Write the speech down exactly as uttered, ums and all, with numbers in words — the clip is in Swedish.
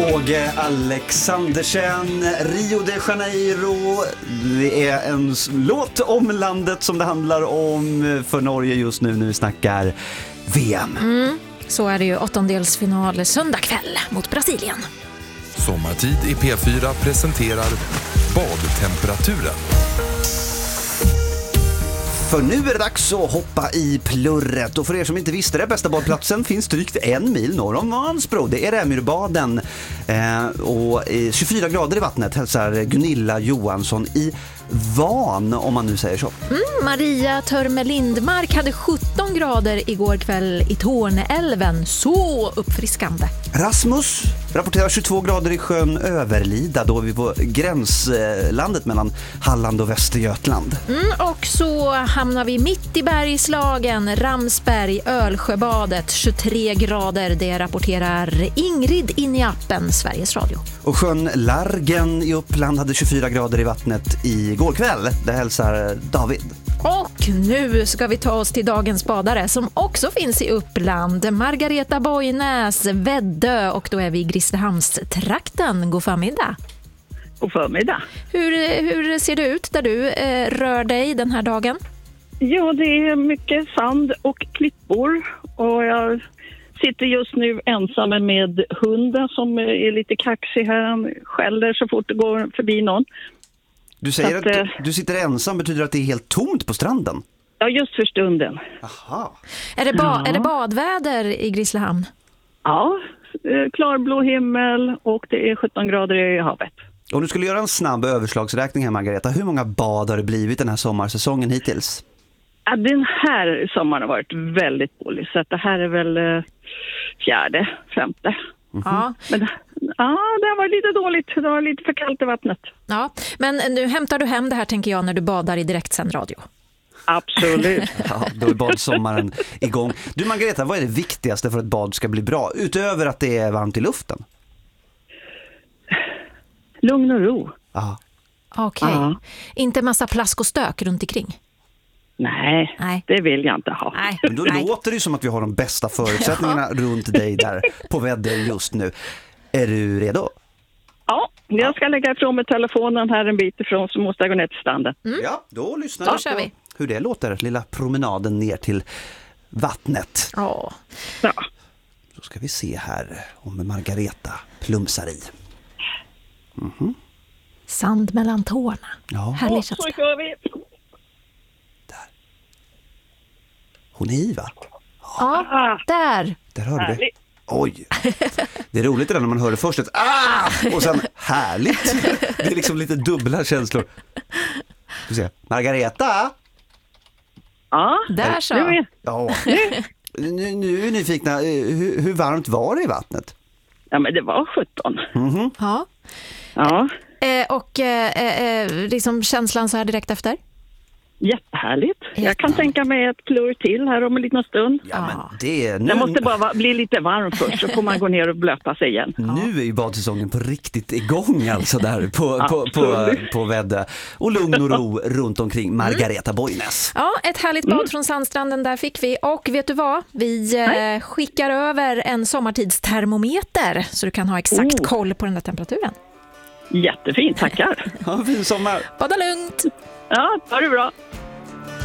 Åge Alexandersen, Rio de Janeiro. Det är en låt om landet som det handlar om för Norge just nu när vi snackar V M. Mm, så är det ju åttondelsfinal söndag kväll mot Brasilien. Sommartid i P fyra presenterar badtemperaturen. För nu är det dags att hoppa i plurret. Och för er som inte visste det, bästa badplatsen finns drygt en mil norr om Vansbro. Det är Rämyrbaden. Eh, och tjugofyra grader i vattnet hälsar Gunilla Johansson i Van, om man nu säger så. Mm, Maria Törme Lindmark hade sjutton grader igår kväll i Torneälven. Så uppfriskande. Rasmus rapporterar tjugotvå grader i sjön Överlida. Då är vi på gränslandet mellan Halland och Västergötland. Mm, och så hamnar vi mitt i Bergslagen, Ramsberg, Ölsjöbadet, tjugotre grader. Det rapporterar Ingrid in i appen Sveriges Radio. Och sjön Largen i Uppland hade tjugofyra grader i vattnet igår kväll. Det hälsar David. Och nu ska vi ta oss till dagens badare som också finns i Uppland. Margareta Boynäs, Väddö, och då är vi i Grisslehamnstrakten. God förmiddag. God förmiddag. Hur, hur ser det ut där du eh, rör dig den här dagen? Ja, det är mycket sand och klippor och jag sitter just nu ensam med hunden som är lite kaxig här. Han skäller så fort det går förbi någon. Du säger att, att, att du, du sitter ensam, betyder att det är helt tomt på stranden? Ja, just för stunden. Aha. Är det, ba- Ja. är det badväder i Grisslehamn? Ja, klarblå himmel och det är sjutton grader i havet. Om du skulle göra en snabb överslagsräkning här, Margareta, hur många bad har det blivit den här sommarsäsongen hittills? Ja, den här sommaren har varit väldigt dålig så att det här är väl eh, fjärde, femte. Mm-hmm. Ja. Men ja, det har varit lite dåligt. Det var lite för kallt i vattnet. Ja, men nu hämtar du hem det här, tänker jag, när du badar i direktsänd radio. Absolut. Ja, då är badsommaren igång. Du, Margareta, vad är det viktigaste för att bad ska bli bra? Utöver att det är varmt i luften? Lugn och ro. Ja. Okej. Ja. Inte massa plask och stök runt omkring? Nej, Nej. det vill jag inte ha. Nej. Men då Nej. låter det ju som att vi har de bästa förutsättningarna runt dig där på Väddö just nu. Är du redo? Ja, jag ska lägga ifrån med telefonen här en bit ifrån så måste jag gå ner till stranden. Mm. Ja, då lyssnar Då jag kör på vi. hur det låter. Lilla promenaden ner till vattnet. Ja. Ja. Så ska vi se här om Margareta plumsar i. Mhm. Sand mellan tårna. Ja, Härlig Så känsla. kör vi. hon är i, va? Ja, Ah, där. Där hörde du. härligt. Oj, det är roligt det där när man hör det först ett ah! Och sen härligt. Det är liksom lite dubbla känslor. Vi ser. Margareta? Ja, Där nu så. är Ja. Nu, nu är vi nyfikna. Hur, hur varmt var det i vattnet? ja, men det var sjutton. Mhm. Ja. Ja, Eh, och eh, eh, liksom känslan så här direkt efter? jättehärligt. Jag kan Jättehärligt. tänka mig ett klur till här om en liten stund. Ja, men det nu, Det måste bara va- bli lite varmt först så får man gå ner och blöta sig igen. nu är ju badsäsongen på riktigt igång alltså där på, på, på, Absolut. på Väddö. Och lugn och ro runt omkring Margareta Boynäs. Ja, ett härligt bad från sandstranden där fick vi. Och vet du vad? Vi eh, skickar över en sommartidstermometer så du kan ha exakt Oh. koll på den där temperaturen. Jättefint, tackar. Ja, fin sommar. Bada lugnt! Ja, ha det bra.